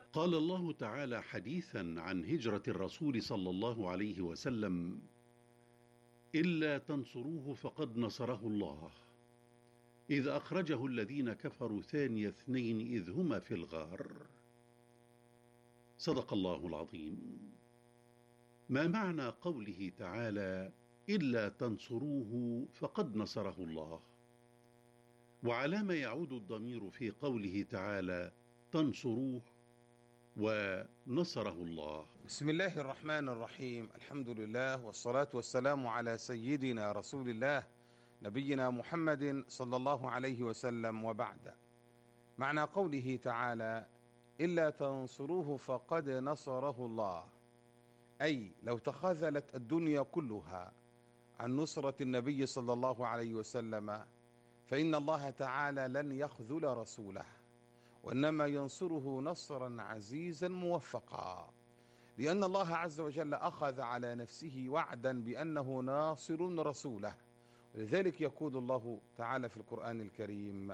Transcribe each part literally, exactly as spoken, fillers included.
قال الله تعالى حديثا عن هجرة الرسول صلى الله عليه وسلم: إلا تنصروه فقد نصره الله، إذ أخرجه الذين كفروا ثاني اثنين إذ هما في الغار. صدق الله العظيم. ما معنى قوله تعالى: إلا تنصروه فقد نصره الله؟ وعلى ما يعود الضمير في قوله تعالى تنصروه ونصره الله؟ بسم الله الرحمن الرحيم. الحمد لله والصلاة والسلام على سيدنا رسول الله نبينا محمد صلى الله عليه وسلم، وبعد. معنى قوله تعالى إلا تنصروه فقد نصره الله، أي لو تخاذلت الدنيا كلها عن نصرة النبي صلى الله عليه وسلم فإن الله تعالى لن يخذل رسوله، وإنما ينصره نصرا عزيزا موفقا، لأن الله عز وجل أخذ على نفسه وعدا بأنه ناصر رسوله. ولذلك يقول الله تعالى في القرآن الكريم: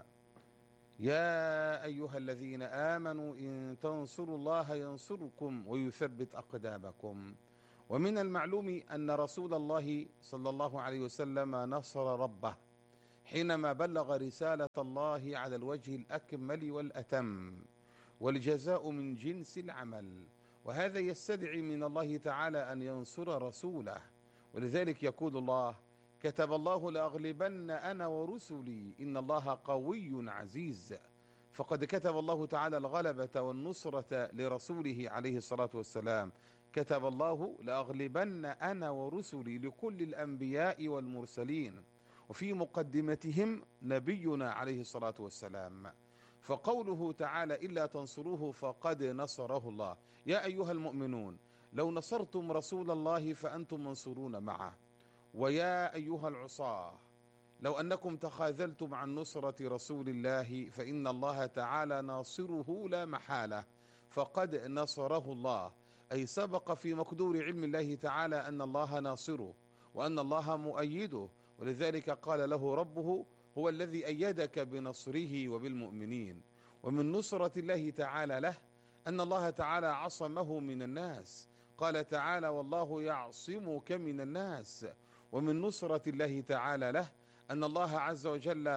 يا أيها الذين آمنوا إن تنصروا الله ينصركم ويثبت أقدامكم. ومن المعلوم أن رسول الله صلى الله عليه وسلم نصر ربه حينما بلغ رسالة الله على الوجه الأكمل والأتم، والجزاء من جنس العمل، وهذا يستدعي من الله تعالى أن ينصر رسوله. ولذلك يقول الله: كتب الله لأغلبن أنا ورسلي إن الله قوي عزيز. فقد كتب الله تعالى الغلبة والنصرة لرسوله عليه الصلاة والسلام. كتب الله لأغلبن أنا ورسلي لكل الأنبياء والمرسلين، وفي مقدمتهم نبينا عليه الصلاة والسلام. فقوله تعالى إلا تنصروه فقد نصره الله، يا أيها المؤمنون لو نصرتم رسول الله فأنتم منصورون معه. ويا أيها العصاة لو أنكم تخاذلتم عن نصرة رسول الله فإن الله تعالى ناصره لا محالة، فقد نصره الله، أي سبق في مقدور علم الله تعالى أن الله ناصره وأن الله مؤيده. ولذلك قال له ربه: هو الذي أيدك بنصره وبالمؤمنين. ومن نصرة الله تعالى له أن الله تعالى عصمه من الناس، قال تعالى: والله يعصمك من الناس. ومن نصرة الله تعالى له أن الله عز وجل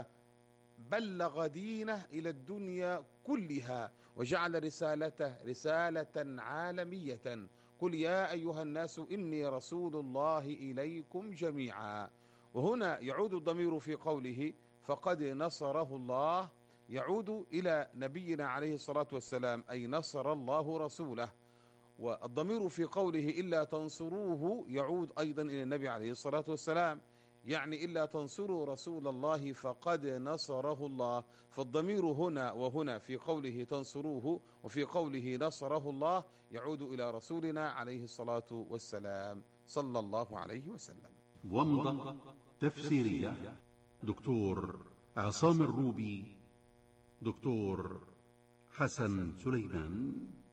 بلغ دينه إلى الدنيا كلها، وجعل رسالته رسالة عالمية: قل يا أيها الناس إني رسول الله إليكم جميعا. وهنا يعود الضمير في قوله فقد نصره الله، يعود إلى نبينا عليه الصلاة والسلام، أي نصر الله رسوله. والضمير في قوله إلا تنصروه يعود أيضا إلى النبي عليه الصلاة والسلام، يعني إلا تنصروا رسول الله فقد نصره الله. فالضمير هنا وهنا في قوله تنصروه وفي قوله نصره الله يعود إلى رسولنا عليه الصلاة والسلام صلى الله عليه وسلم. ومضة تفسيرية دكتور عصام الروبي، دكتور حسن سليمان.